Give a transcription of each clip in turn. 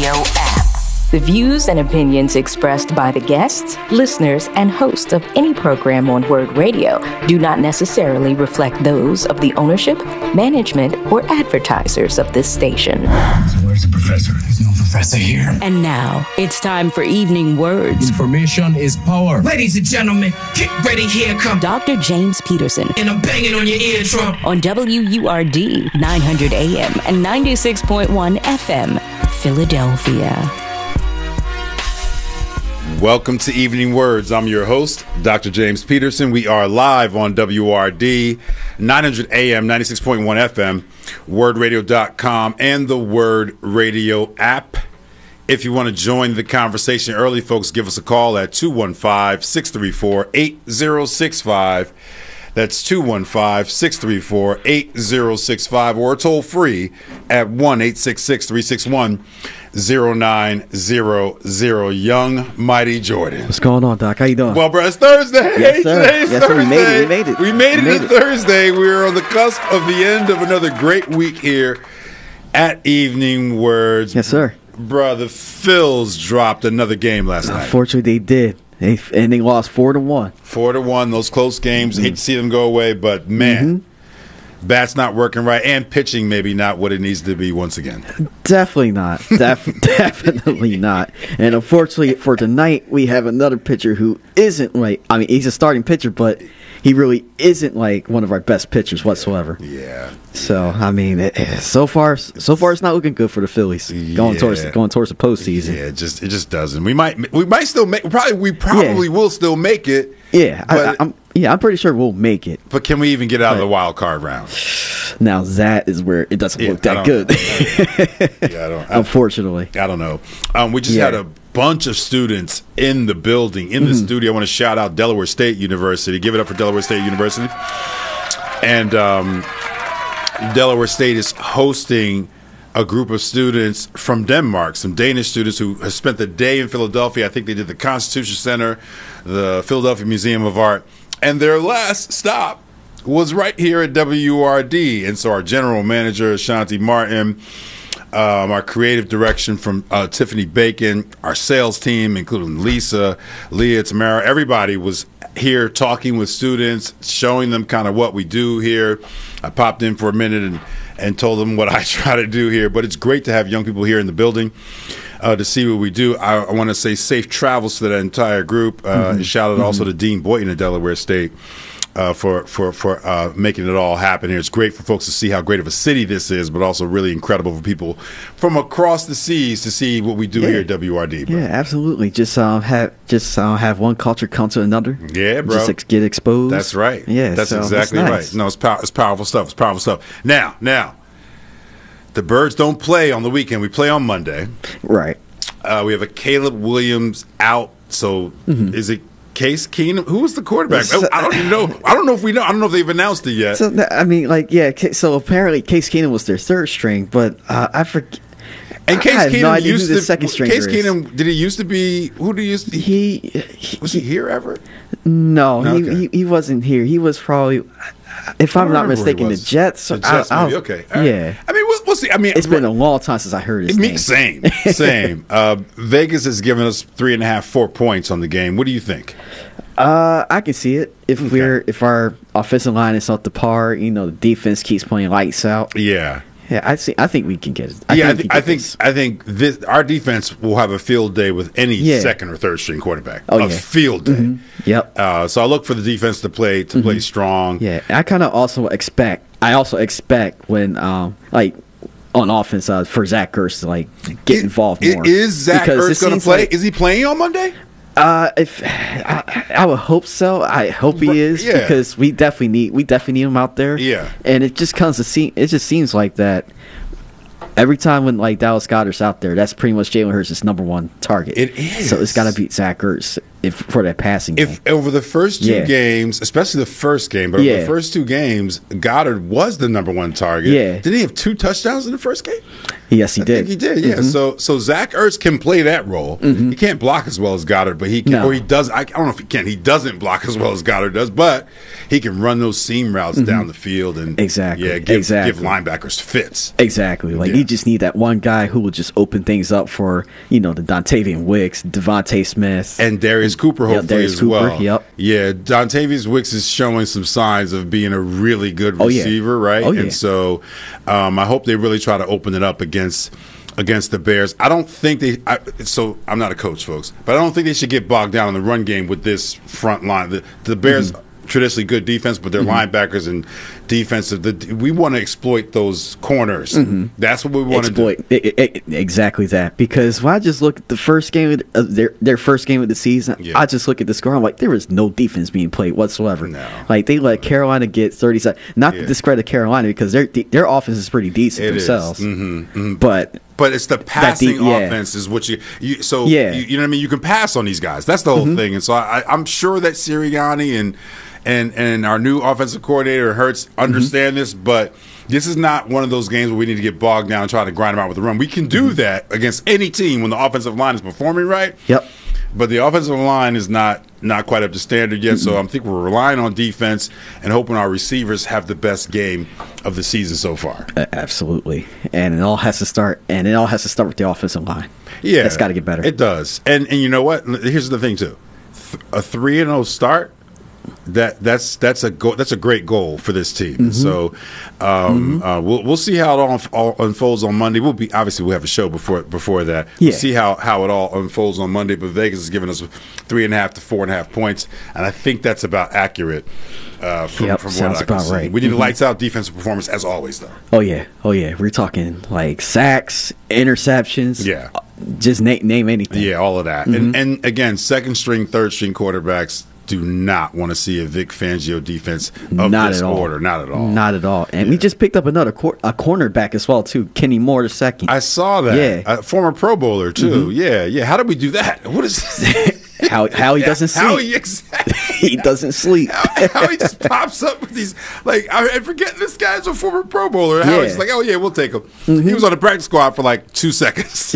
Radio app. The views and opinions expressed by the guests, listeners, and hosts of any program on Word Radio do not necessarily reflect those of the ownership, management, or advertisers of this station. So where's the professor? There's no professor here. And now, it's time for Evening Words. Information is power. Ladies and gentlemen, get ready, here come Dr. James Peterson. And I'm banging on your eardrum. On WURD 900 AM and 96.1 FM, Philadelphia. Welcome to Evening Words. I'm your host, Dr. James Peterson. We are live on WRD 900 AM, 96.1 FM, wordradio.com, and the Word Radio app. If you want to join the conversation early, folks, give us a call at 215-634-8065. That's 215-634-8065, or toll free at 1-866-361-0900. Young Mighty Jordan. What's going on, Doc? How you doing? Well, bro, it's Thursday. Yes, sir. Today's Yes, sir. Thursday. We made it to Thursday. We're on the cusp of the end of another great week here at Evening Words. Yes, sir. Bro, the Phils dropped another game last night. Unfortunately, they did. They lost 4-1. 4-1, those close games. Hate to see them go away, but man, bat's not working right, and pitching maybe not what it needs to be once again. Definitely not. Definitely not. And unfortunately for tonight, we have another pitcher who isn't he's a starting pitcher, but he really isn't like one of our best pitchers whatsoever. Yeah. So so far it's not looking good for the Phillies going towards the postseason. Yeah, it just doesn't. We might still make. We probably will still make it. Yeah, I'm pretty sure we'll make it. But can we even get out of the wild card round? Now that is where it doesn't look that good. Unfortunately, I don't know. We just had a bunch of students in the building, in the studio. I want to shout out Delaware State University. Give it up for Delaware State University. And Delaware State is hosting a group of students from Denmark, some Danish students who have spent the day in Philadelphia. I think they did the Constitution Center, the Philadelphia Museum of Art, and their last stop was right here at WRD. And so our general manager, Shanti Martin, our creative direction from Tiffany Bacon, our sales team, including Lisa, Leah, Tamara, everybody was here talking with students, showing them kind of what we do here. I popped in for a minute and told them what I try to do here. But it's great to have young people here in the building to see what we do. I want to say safe travels to that entire group. And shout out also to Dean Boyton at Delaware State for making it all happen here. It's great for folks to see how great of a city this is, but also really incredible for people from across the seas to see what we do here at WRD, bro. Yeah, absolutely. Just have one culture come to another. Yeah, bro. Just get exposed. That's right. Yeah, that's so exactly nice. right. No, it's powerful stuff. It's powerful stuff. Now, the Birds don't play on the weekend. We play on Monday. Right. We have a Caleb Williams out. So is it Case Keenum? Who was the quarterback? I don't even know. I don't know if we know. I don't know if they've announced it yet. So so apparently Case Keenum was their third string, but I forget. And Case Keenum used to second stringer. Case Keenum, did he used to be? Who did he used to? Was he here ever? No, Okay. he wasn't here. He was probably, if I'm not mistaken, the Jets. The Jets, maybe. Okay. All right. Yeah. I mean, we'll see. I mean, it's been a long time since I heard his name. Same. Vegas has given us 4 points on the game. What do you think? I can see it if our offensive line is up to par. The defense keeps playing lights out. Yeah. Yeah, I think we can get it. I think our defense will have a field day with any second or third string quarterback. Field day. Yep. So I look for the defense to play strong. Yeah, I kind of also expect when on offense for Zach Ertz to get involved more. Is Zach Ertz going to play? Is he playing on Monday? If I would hope so. I hope he is because we definitely need him out there. Yeah, and it just seems like that every time when Dallas Goedert's out there, that's pretty much Jalen Hurts' number one target. It is. So it's got to beat Zach Ertz. for that passing game. If over the first two games, especially the first game, but over the first two games, Goddard was the number one target. Yeah. Did he have 2 touchdowns in the first game? Yes, he did. I think he did, yeah. Mm-hmm. So Zach Ertz can play that role. Mm-hmm. He can't block as well as Goddard, but he can, or he does. I don't know if he can. He doesn't block as well as Goddard does, but he can run those seam routes down the field and give linebackers fits. Exactly. Like you just need that one guy who will just open things up for the Dontavian Wicks, Devontae Smith, and Darius Cooper. Hopefully as well. Yep. Yeah, Dontavian Wicks is showing some signs of being a really good receiver, right? Oh, yeah. And so I hope they really try to open it up against the Bears. I don't think so I'm not a coach, folks, but I don't think they should get bogged down in the run game with this front line. The Bears traditionally good defense, but their linebackers and defensive. We want to exploit those corners. That's what we want to do. Exactly that. Because when I just look at the first game of their first game of the season, I just look at the score. I'm like, there was no defense being played whatsoever. No. Like they let Carolina get 37. Not to discredit Carolina because their offense is pretty decent themselves. But it's the passing offense is what you know what I mean. You can pass on these guys. That's the whole thing. And so I'm sure that Sirianni and our new offensive coordinator Hurts understand this, but this is not one of those games where we need to get bogged down and try to grind them out with the run. We can do that against any team when the offensive line is performing right. Yep. But the offensive line is not quite up to standard yet, so I think we're relying on defense and hoping our receivers have the best game of the season so far. Absolutely, and it all has to start with the offensive line. Yeah, it's got to get better. It does, and you know what? Here's the thing too: a 3-0 start. That's a great goal for this team. So we'll see how it all unfolds on Monday. We'll have a show before that. We'll see how it all unfolds on Monday. But Vegas has given us 3.5 to 4.5 points, and I think that's about accurate. From what I can see. We need a lights out defensive performance as always, though. Oh yeah. We're talking like sacks, interceptions. Yeah. Just name anything. Yeah, all of that. And again, second string, third string quarterbacks do not want to see a Vic Fangio defense of this order. Not at all. Not at all. And we just picked up another a cornerback as well, too. Kenny Moore II. I saw that. Yeah. A former Pro Bowler, too. Yeah. How did we do that? What is how he doesn't sleep. He doesn't sleep. How he just pops up with these, like, I forget this guy's a former Pro Bowler. How he's like, oh, yeah, we'll take him. He was on the practice squad for like 2 seconds.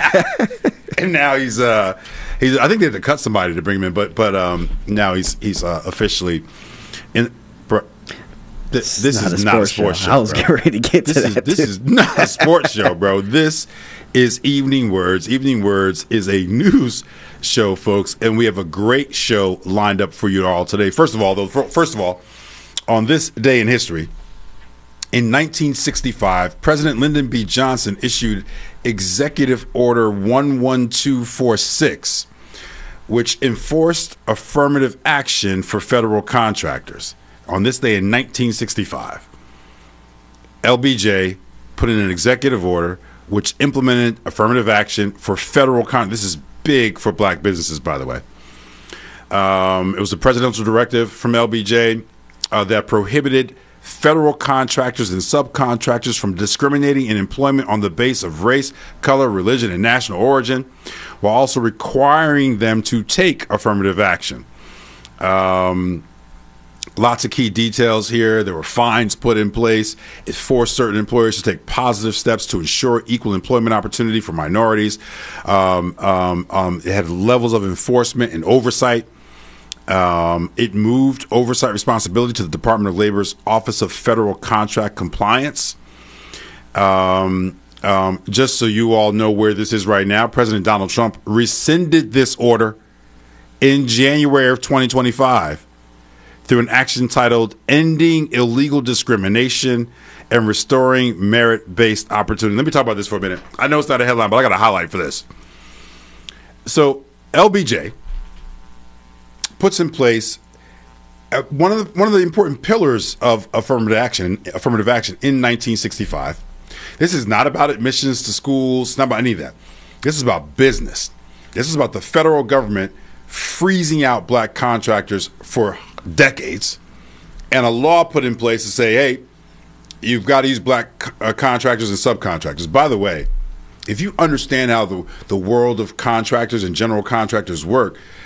And now he's I think they had to cut somebody to bring him in, but now he's officially in. This is not a sports show. I was getting ready to get to that. This is not a sports show, bro. This is Evening Words. Evening Words is a news show, folks, and we have a great show lined up for you all today. First of all, on this day in history, in 1965, President Lyndon B. Johnson issued Executive Order 11246, which enforced affirmative action for federal contractors. On this day in 1965, LBJ put in an executive order which implemented affirmative action for federal contractors. This is big for black businesses, by the way. It was a presidential directive from LBJ that prohibited federal contractors and subcontractors from discriminating in employment on the basis of race, color, religion, and national origin, while also requiring them to take affirmative action. Lots of key details here. There were fines put in place. It forced certain employers to take positive steps to ensure equal employment opportunity for minorities. It had levels of enforcement and oversight. It moved oversight responsibility to the Department of Labor's Office of Federal Contract Compliance. Just so you all know where this is right now, President Donald Trump rescinded this order in January of 2025 through an action titled Ending Illegal Discrimination and Restoring Merit-Based Opportunity. Let me talk about this for a minute. I know it's not a headline, but I got a highlight for this. So LBJ puts in place one of the important pillars of affirmative action in 1965. This is not about admissions to schools. It's not about any of that. This is about business. This is about the federal government freezing out black contractors for decades, and a law put in place to say, hey, you've got to use black contractors and subcontractors. By the way, if you understand how the world of contractors and general contractors work,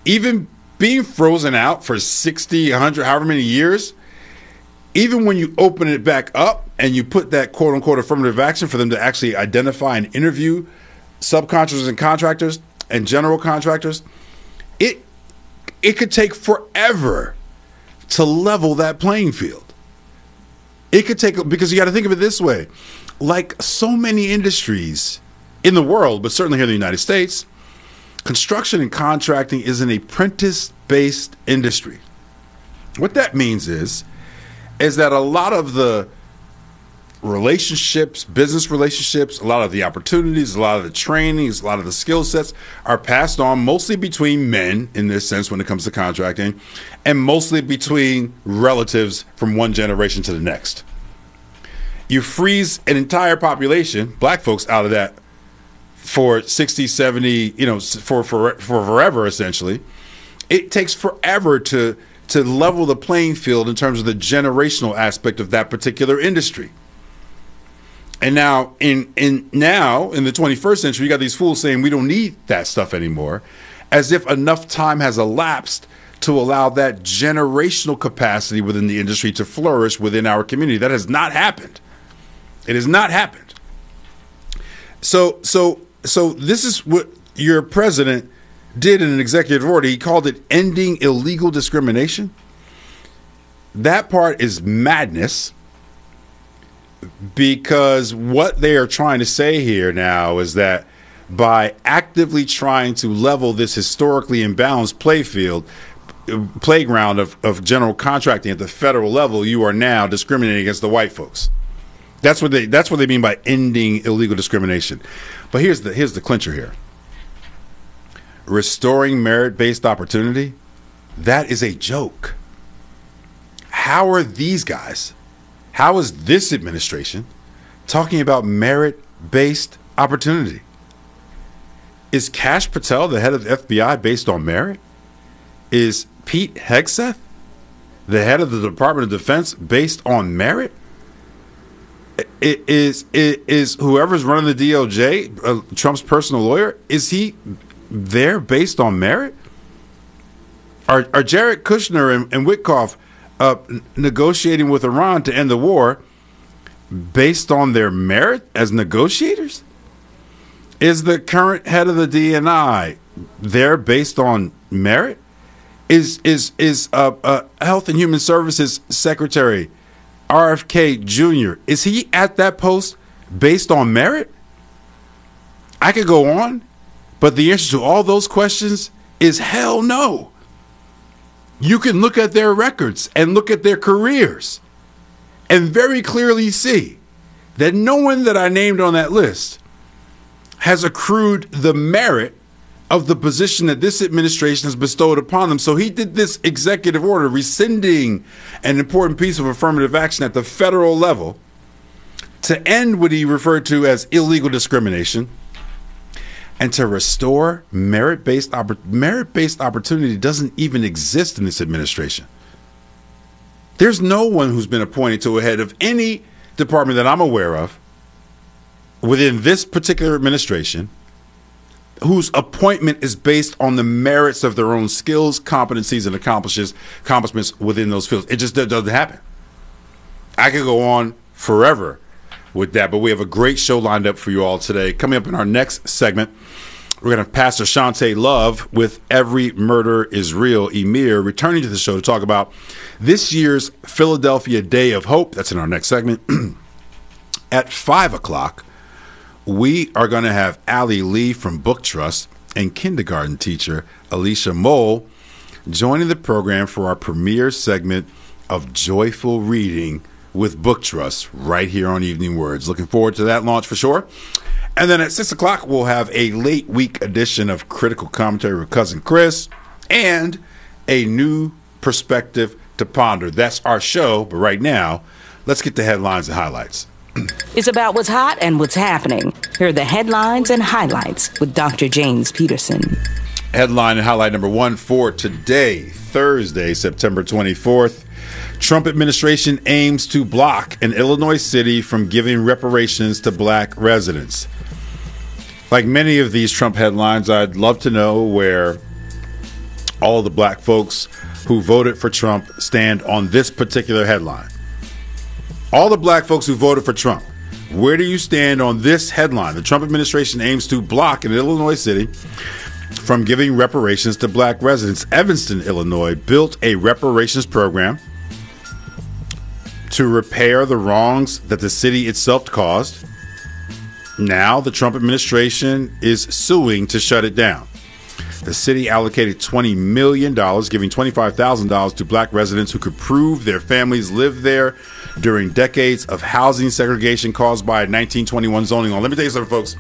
even being frozen out for 60, 100, however many years, even when you open it back up and you put that quote-unquote affirmative action for them to actually identify and interview subcontractors and contractors and general contractors, it could take forever to level that playing field. It could take, because you got to think of it this way. Like so many industries in the world, but certainly here in the United States, construction and contracting is an apprentice-based industry. What that means is that a lot of the relationships, business relationships, a lot of the opportunities, a lot of the trainings, a lot of the skill sets are passed on mostly between men, in this sense, when it comes to contracting, and mostly between relatives from one generation to the next. You freeze an entire population, black folks, out of that for 60, 70, for forever, essentially. It takes forever to level the playing field in terms of the generational aspect of that particular industry. And now in the 21st century, you got these fools saying we don't need that stuff anymore, as if enough time has elapsed to allow that generational capacity within the industry to flourish within our community. That has not happened. It has not happened. So this is what your president did in an executive order. He called it ending illegal discrimination. That part is madness, because what they are trying to say here now is that by actively trying to level this historically imbalanced playground of general contracting at the federal level, you are now discriminating against the white folks. That's what they mean by ending illegal discrimination. But here's the clincher here. Restoring merit-based opportunity, that is a joke. How are these guys, how is this administration talking about merit-based opportunity? Is Kash Patel, the head of the FBI, based on merit? Is Pete Hegseth, the head of the Department of Defense, based on merit? Is whoever's running the DOJ, Trump's personal lawyer, is he there based on merit? Are Jared Kushner and Witkoff negotiating with Iran to end the war based on their merit as negotiators? Is the current head of the DNI there based on merit? Is Health and Human Services Secretary RFK Jr., is he at that post based on merit? I could go on, but the answer to all those questions is hell no. You can look at their records and look at their careers and very clearly see that no one that I named on that list has accrued the merit of the position that this administration has bestowed upon them. So he did this executive order rescinding an important piece of affirmative action at the federal level to end what he referred to as illegal discrimination and to restore merit-based opportunity doesn't even exist in this administration. There's no one who's been appointed to a head of any department that I'm aware of within this particular administration whose appointment is based on the merits of their own skills, competencies, and accomplishments within those fields. It just doesn't happen. I could go on forever with that, but we have a great show lined up for you all today. Coming up in our next segment, we're going to have Pastor Shante Love with Every Murder is Real, Emir, returning to the show to talk about this year's Philadelphia Day of Hope. That's in our next segment. At 5 o'clock, we are going to have Allie Lee from Book Trust and kindergarten teacher Alicia Mole joining the program for our premiere segment of Joyful Reading with Book Trust right here on Evening Words. Looking forward to that launch for sure. And then at 6 o'clock, we'll have a late week edition of Critical Commentary with Cousin Chris and a new perspective to ponder. That's our show. But right now, let's get the headlines and highlights. It's about what's hot and what's happening. Here are the headlines and highlights with Dr. James Peterson. Headline and highlight number one for today, Thursday, September 24th. Trump administration aims to block an Illinois city from giving reparations to black residents. Like many of these Trump headlines, I'd love to know where all the black folks who voted for Trump stand on this particular headline. All the black folks who voted for Trump, where do you stand on this headline? The Trump administration aims to block an Illinois city from giving reparations to black residents. Evanston, Illinois, built a reparations program to repair the wrongs that the city itself caused. Now the Trump administration is suing to shut it down. The city allocated $20 million, giving $25,000 to black residents who could prove their families lived there during decades of housing segregation caused by 1921 zoning law. Let me tell you something, folks.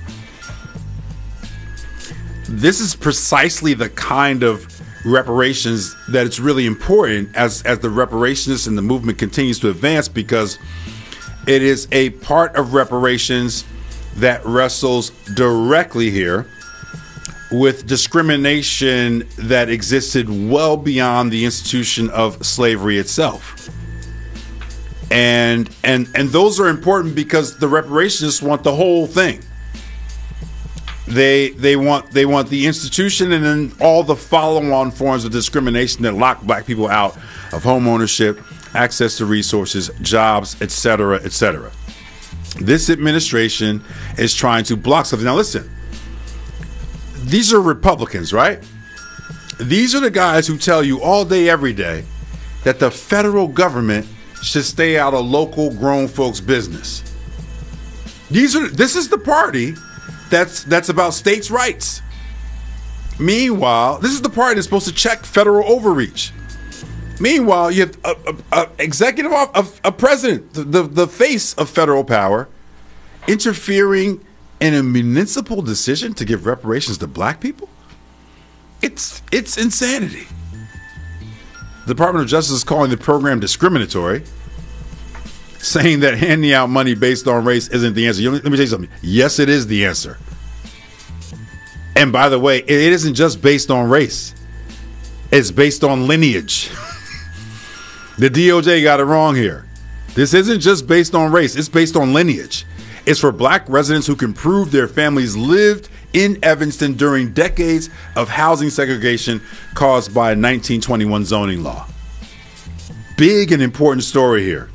This is precisely the kind of reparations that it's really important as the reparationists and the movement continues to advance, because it is a part of reparations that wrestles directly here with discrimination that existed well beyond the institution of slavery itself. And those are important because the reparationists want the whole thing. They want the institution and then all the follow-on forms of discrimination that lock black people out of home ownership, access to resources, jobs, etc., etc. This administration is trying to block something. Now listen, these are Republicans, right? These are the guys who tell you all day, every day, that the federal government should stay out of local grown folks' business. This is the party that's about states' rights. Meanwhile, this is the party that's supposed to check federal overreach. Meanwhile, you have a president, the face of federal power, interfering in a municipal decision to give reparations to black people. It's insanity. The Department of Justice is calling the program discriminatory, saying that handing out money based on race isn't the answer. Let me tell you something. Yes, it is the answer. And by the way, it isn't just based on race. It's based on lineage. The DOJ got it wrong here. This isn't just based on race. It's based on lineage. It's for black residents who can prove their families lived in Evanston during decades of housing segregation caused by a 1921 zoning law. Big and important story here.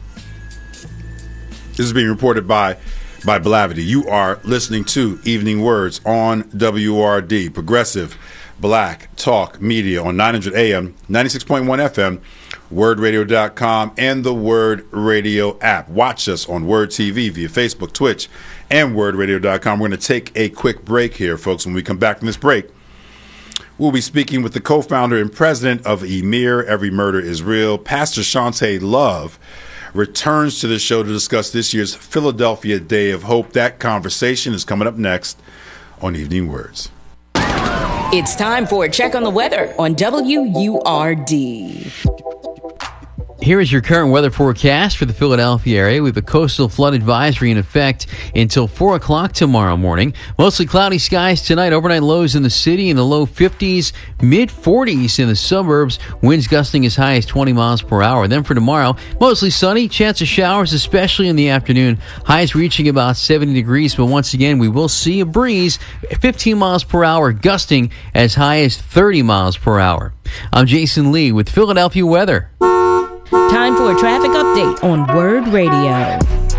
This is being reported by Blavity. You are listening to Evening Words on WRD, Progressive Black Talk Media on 900 AM, 96.1 FM, wordradio.com, and the Word Radio app. Watch us on Word TV via Facebook, Twitch, and wordradio.com. We're going to take a quick break here, folks. When we come back from this break, we'll be speaking with the co-founder and president of Emir, Every Murder is Real. Pastor Shante Love returns to the show to discuss this year's Philadelphia Day of Hope. That conversation is coming up next on Evening Words. It's time for a check on the weather on WURD. Here is your current weather forecast for the Philadelphia area. We have a coastal flood advisory in effect until 4 o'clock tomorrow morning. Mostly cloudy skies tonight. Overnight lows in the city in the low 50s, mid 40s in the suburbs. Winds gusting as high as 20 miles per hour. Then for tomorrow, mostly sunny. Chance of showers, especially in the afternoon. Highs reaching about 70 degrees. But once again, we will see a breeze, 15 miles per hour, gusting as high as 30 miles per hour. I'm Jason Lee with Philadelphia weather. Time for a traffic update on Word Radio.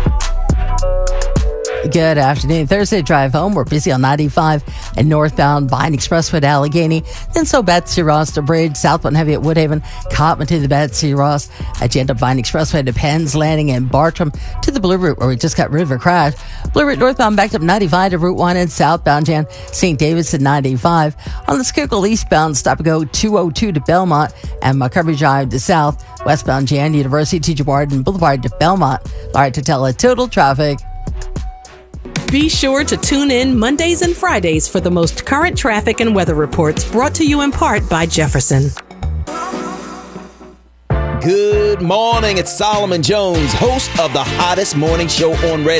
Good afternoon. Thursday drive home. We're busy on 95 and northbound Vine Expressway to Allegheny. Then so Betsy Ross to Bridge, southbound heavy at Woodhaven, Cotman to the Betsy Ross. As you end up Vine Expressway to Penn's Landing and Bartram to the Blue Route where we just got rid of a crash. Blue Route northbound backed up 95 to Route 1 and southbound Jan St. David's to 95. On the Schuylkill eastbound stop and go 202 to Belmont and Montgomery Drive to south. Westbound Jan University to Jabarden Boulevard to Belmont. All right, to tell it total traffic. Be sure to tune in Mondays and Fridays for the most current traffic and weather reports brought to you in part by Jefferson. Good morning. It's Solomon Jones, host of the hottest morning show on radio.